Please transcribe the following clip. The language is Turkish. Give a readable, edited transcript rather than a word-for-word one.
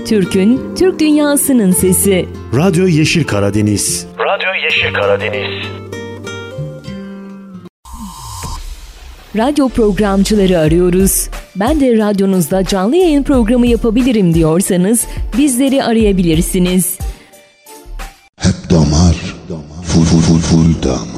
Türk'ün, Türk dünyasının sesi. Radyo Yeşil Karadeniz. Radyo Yeşil Karadeniz. Radyo programcıları arıyoruz. Ben de radyonuzda canlı yayın programı yapabilirim diyorsanız bizleri arayabilirsiniz. Hep damar, full damar.